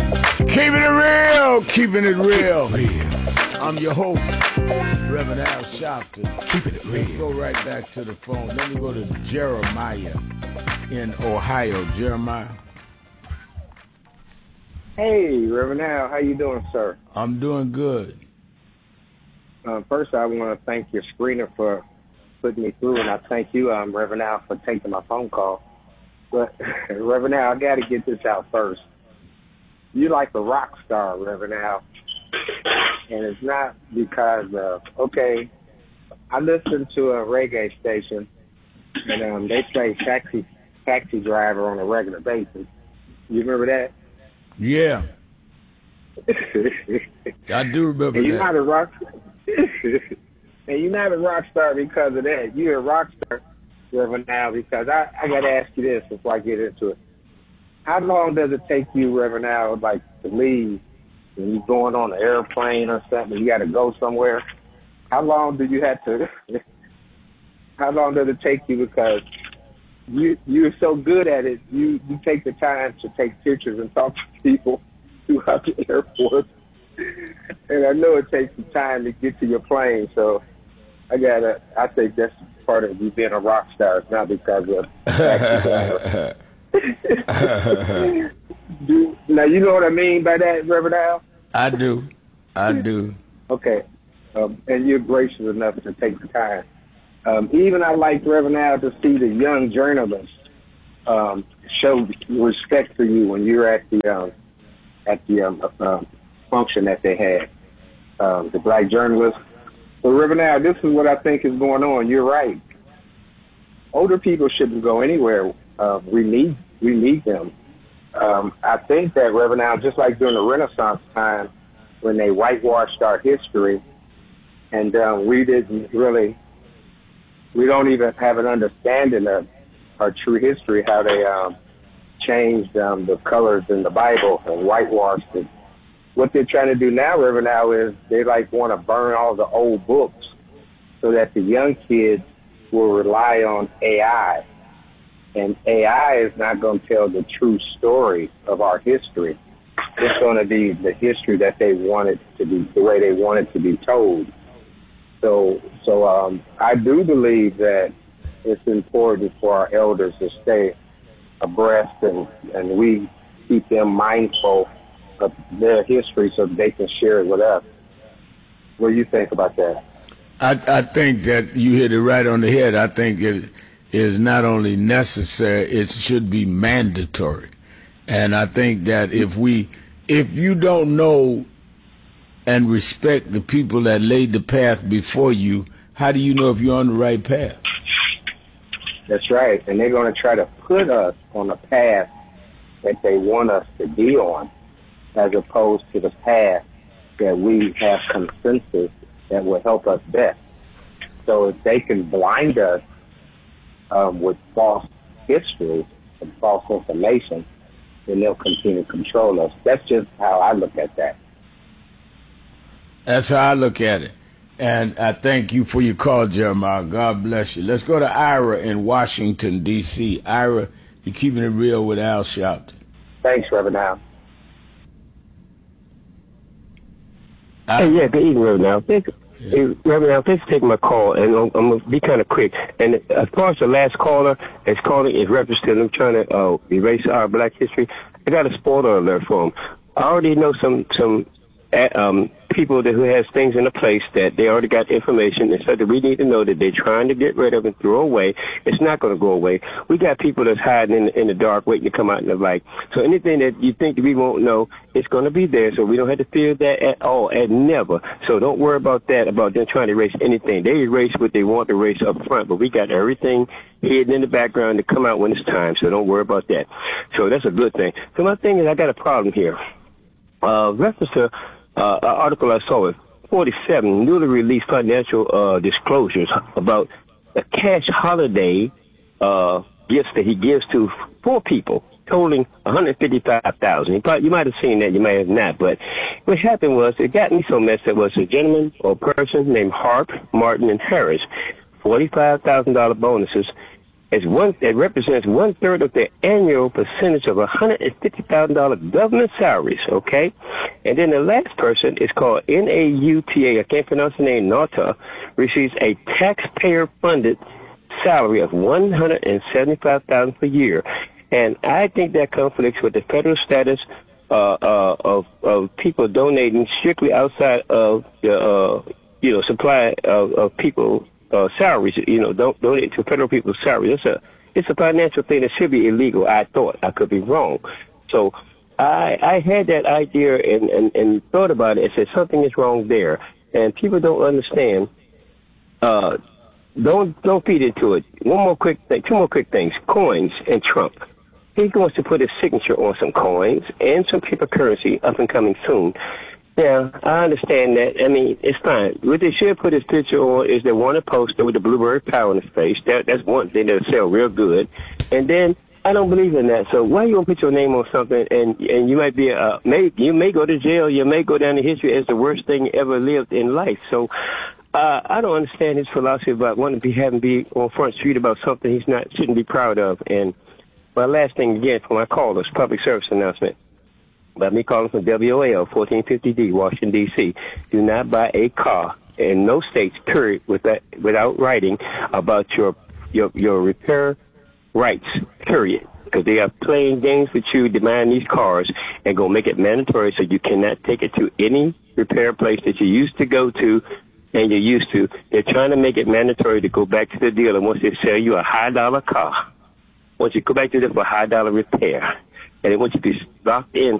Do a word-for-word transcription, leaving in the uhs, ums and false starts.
Keeping it real, keeping it real. I'm your host, Reverend Al Sharpton. Keeping it real. Let's go right back to the phone. Let me go to Jeremiah in Ohio. Jeremiah. Hey, Reverend Al, how you doing, sir? I'm doing good. Uh, first, I want to thank your screener for putting me through, and I thank you, um, Reverend Al, for taking my phone call. But, Reverend Al, I got to get this out first. You're like a rock star, Reverend Al. And it's not because of, okay, I listen to a reggae station, and um, they say taxi, taxi driver on a regular basis. You remember that? Yeah. I do remember and you're that. Not a rock and you're not a rock star because of that. You're a rock star, Reverend Al, because I, I got to ask you this before I get into it. How long does it take you, Reverend Al, like to leave when you're going on an airplane or something, you got to go somewhere? How long do you have to, how long does it take you? Because you, you're so good at it, you, you take the time to take pictures and talk to people throughout the airport. And I know it takes some time to get to your plane, so I got to, I think that's part of you being a rock star. It's not because of taxi do, now, you know what I mean by that, Reverend Al? I do. I do. Okay. Um, and you're gracious enough to take the time. Um, even I like, Reverend Al, to see the young journalists um, show respect for you when you're at the um, at the um, uh, function that they had, um, the black journalists. So, Reverend Al, this is what I think is going on. You're right. Older people shouldn't go anywhere. Uh, we need we need them. Um, I think that, Reverend Al, just like during the Renaissance time, when they whitewashed our history, and um, we didn't really, we don't even have an understanding of our true history, how they um, changed um, the colors in the Bible and whitewashed it. What they're trying to do now, Reverend Al, is they like want to burn all the old books so that the young kids will rely on A I. And A I is not going to tell the true story of our history. It's going to be the history that they want it to be, the way they want it to be told. So, so um, I do believe that it's important for our elders to stay abreast, and, and we keep them mindful of their history so that they can share it with us. What do you think about that? I, I think that you hit it right on the head. I think it is not only necessary, it should be mandatory. And I think that if we, if you don't know and respect the people that laid the path before you, how do you know if you're on the right path? That's right. And they're going to try to put us on a path that they want us to be on, as opposed to the path that we have consensus that will help us best. So if they can blind us um, with false history and false information, then they'll continue to control us. That's just how I look at that. That's how I look at it. And I thank you for your call, Jeremiah. God bless you. Let's go to Ira in Washington, D C Ira, you're keeping it real with Al Sharpton. Thanks, Reverend Al. Hey, yeah, good evening, Reverend Al. Thank you. Hey, Reverend Al, thanks for taking my call, and I'm, I'm going to be kind of quick. And as far as the last caller is calling, is reference to them trying to uh, erase our black history, I got a spoiler alert for them. I already know some some uh, um, people that, who has things in a place that they already got information, and so that we need to know that they're trying to get rid of and throw away. It's not going to go away. We got people that's hiding in, in the dark waiting to come out in the light. So anything that you think that we won't know, it's going to be there, so we don't have to fear that at all, and never. So don't worry about that, about them trying to erase anything. They erase what they want to erase up front, but we got everything hidden in the background to come out when it's time, so don't worry about that. So that's a good thing. So my thing is, I got a problem here. Uh, reference to uh, an article I saw with forty-seven newly released financial uh, disclosures about a cash holiday uh, gifts that he gives to four people, totaling one hundred fifty-five thousand dollars. You might have seen that, you might have not, but what happened was, it got me so messed up, was a gentleman or person named Harp, Martin, and Harris, forty-five thousand dollars bonuses, It's one, it represents one third of their annual percentage of one hundred fifty thousand dollars government salaries, okay? And then the last person is called N A U T A, I can't pronounce the name, Nauta, receives a taxpayer-funded salary of one hundred seventy-five thousand dollars per year. And I think that conflicts with the federal status uh, uh, of, of people donating strictly outside of the, uh, you know, supply of, of people Uh, salaries, you know, don't donate to federal people's salaries. It's a, it's a financial thing that should be illegal. I thought. I could be wrong. So I, I had that idea and, and, and thought about it and said something is wrong there. And people don't understand. Uh, don't, don't feed into it. One more quick thing, two more quick things. Coins and Trump. He wants to put his signature on some coins and some paper currency up and coming soon. Yeah, I understand that. I mean, it's fine. What they should put his picture on is they want a poster with the blueberry power in his face. That, that's one thing that'll sell real good. And then I don't believe in that. So why you gonna put your name on something and and you might be uh may you may go to jail, you may go down in history as the worst thing ever lived in life. So uh I don't understand his philosophy about wanting to be having be on Front Street about something he's not shouldn't be proud of. And my last thing again for my callers, public service announcement. By me calling from W O L fourteen fifty D, Washington, D C. Do not buy a car in no states, period, without, without writing about your, your, your repair rights, period. Because they are playing games with you, demanding these cars, and going to make it mandatory so you cannot take it to any repair place that you used to go to and you're used to. They're trying to make it mandatory to go back to the dealer once they sell you a high-dollar car. Once you go back to them for a high-dollar repair. And they want you to be locked in